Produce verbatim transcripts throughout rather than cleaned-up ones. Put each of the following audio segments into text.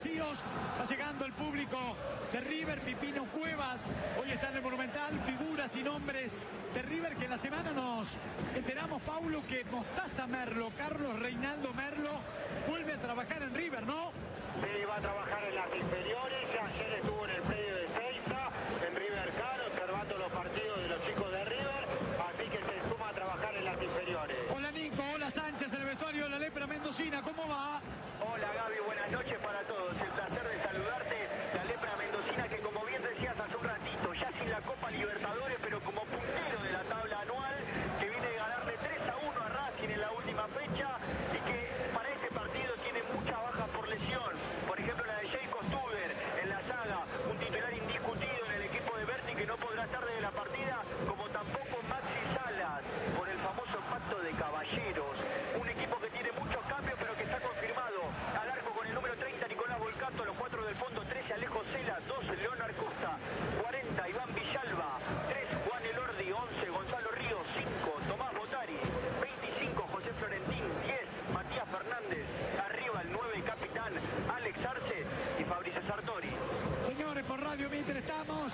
Va llegando el público de River, Pipino Cuevas, hoy está en el Monumental, figuras y nombres de River que en la semana nos enteramos, Paulo, que Mostaza Merlo, Carlos Reinaldo Merlo, vuelve a trabajar en River, ¿no? Sí, va a trabajar en las inferiores, ayer estuvo en el predio de Seiza, en River Caro, observando los partidos de los chicos de River, así que se suma a trabajar en las inferiores. Hola Nico, hola Sánchez, en el vestuario de la Lepra Mendocina, ¿cómo va? Hola Gaby, buenas noches para todos, el placer de saludarte, la Lepra Mendocina que como bien decías hace un ratito, ya sin la Copa Libertadores, pero como puntero de la tabla anual, que viene de ganarle tres a uno a Racing en la última fecha y que para este partido tiene muchas bajas por lesión, por ejemplo la de Jacob Stuber en la saga, un titular indiscutido en el equipo de Berti que no podrá estar desde la partida, como tampoco Maxi Salas, por el famoso pacto de caballeros, un equipo que tiene muchos cambios pero que está confirmado, al arco con el número treinta Nicolás Volcato, los cuatro del fondo, trece Alejo Cela, doce Leonard Costa, cuarenta Iván Villalba, tres Juan Elordi, once Gonzalo Ríos, cinco Tomás Botari, veinticinco José Florentín, diez Matías Fernández, arriba el nueve capitán Alex Arce y Fabricio Sartori. Señores, por Radio Mitre estamos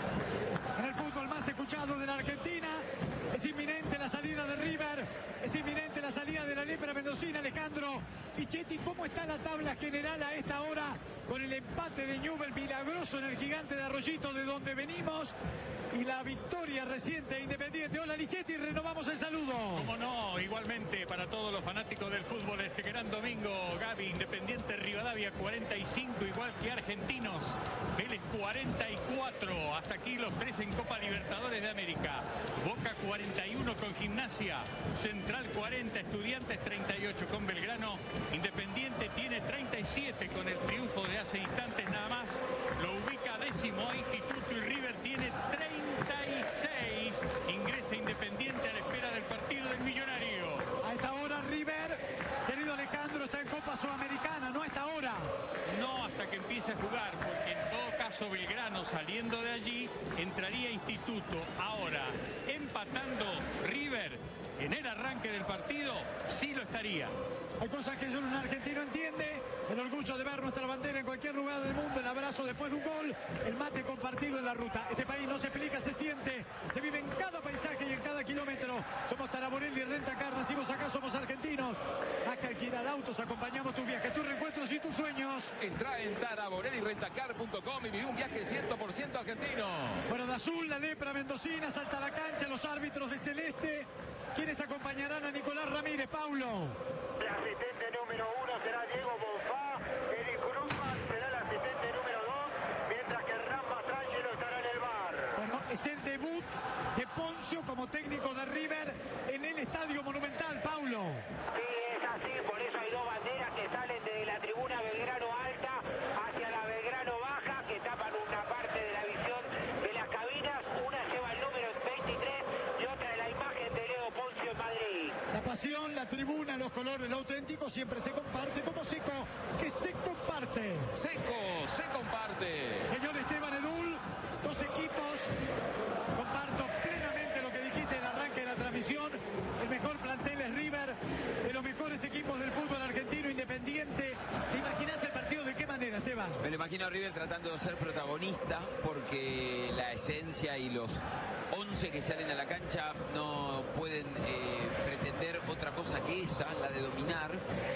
en el fútbol más escuchado de la Argentina. Es inminente la salida de River, es inminente la salida de la Lepra Mendocina. Alejandro Pichetti, ¿cómo está la tabla general a esta hora con el empate de Newell milagroso en el Gigante de Arroyito, de donde venimos, y la victoria reciente de Independiente? Hola Lichetti, renovamos el saludo. Como no, igualmente para todos los fanáticos del fútbol este gran domingo, Gaby. Independiente Rivadavia cuarenta y cinco, igual que Argentinos, Vélez cuarenta y cuatro, hasta aquí los tres en Copa Libertadores de América. Boca cuarenta y uno con Gimnasia, Central cuarenta, Estudiantes treinta y ocho con Belgrano, Independiente tiene treinta y siete con el triunfo de hace instantes nada más, lo ubica décimo a Instituto y River tiene treinta y seis, ingresa Independiente a la espera del partido del Millonario. A esta hora River, querido Alejandro, está en Copa Sudamericana, no a esta hora. No hasta que empiece a jugar, porque en todo caso Belgrano saliendo de allí entraría Instituto. Ahora, empatando River en el arranque del partido, sí lo estaría. Hay cosas que solo un argentino entiende, el orgullo de ver nuestra bandera en cualquier lugar del mundo, el abrazo después de un gol, el mate compartido en la ruta. Este país no se explica, se siente, se vive en cada paisaje y en cada kilómetro. Somos Taraborelli Rentacar, nacimos acá, somos argentinos. Más que alquilar autos, acompañamos tus viajes, tus reencuentros y tus sueños. Entra en taraborelli rentacar punto com y vive un viaje cien por ciento argentino. Bueno, de azul, la Lepra Mendocina, salta a la cancha, los árbitros de celeste. ¿Quiénes acompañarán a Nicolás Ramírez, Paulo? El asistente número uno será Diego Bonfá, Eric Krugman será el asistente número dos, mientras que Ram Mastrangelo estará en el bar. Bueno, es el debut de Poncio como técnico de River en el Estadio Monumental, Paulo. Sí, es así, por eso hay dos banderas que salen desde la tribuna Belgrano Alta hacia la Belgrano Baja, que tapan una parte de la visión de las cabinas. Una lleva el número veintitrés y otra la imagen de Leo Poncio en Madrid. La pasión, la tribuna, los colores, lo auténtico siempre se comparte como Seco, que se comparte. Seco, se comparte. Señor Esteban Edul, dos equipos, comparto plenamente lo que dijiste en el arranque de la transmisión. El mejor plantel es River, de los mejores equipos del fútbol argentino, Independiente. ¿Te imaginas el partido de qué manera, Esteban? Me lo imagino a River tratando de ser protagonista, porque la esencia y los once que salen a la cancha no pueden eh, pretender otra cosa que esa, la de dominar,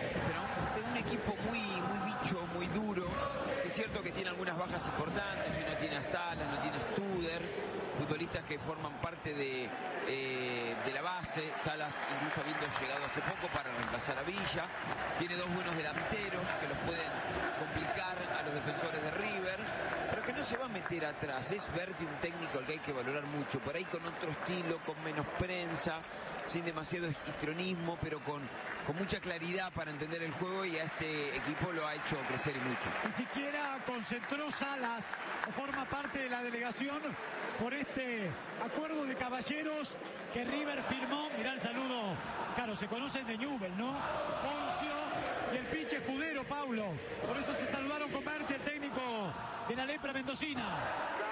pero de un equipo muy, muy bicho, muy duro, que es cierto que tiene algunas bajas importantes, hoy no tiene a Salas, no tiene a Studer, futbolistas que forman parte de, eh, de la base, Salas incluso habiendo llegado hace poco para reemplazar a Villa, tiene dos buenos delanteros que los pueden complicar a los defensores de River, pero que no se va a meter atrás. Es Berti un técnico al que hay que valorar mucho, por ahí con otro estilo, con menos prensa, sin demasiado histrionismo, pero con, con mucha claridad para entender el juego, y a este equipo lo ha hecho crecer y mucho. Ni siquiera concentró Salas o forma parte de la delegación por este acuerdo de caballeros que River firmó. Mirá el saludo, claro, se conocen de Newell, ¿no? Poncio y el pinche Escudero, Paulo. Por eso se saludaron con Berti, el técnico de la Lepra Mendocina.